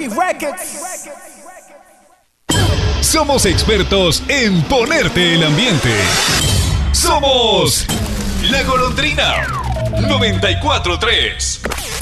Somos expertos en ponerte el ambiente. Somos La Golondrina 94.3.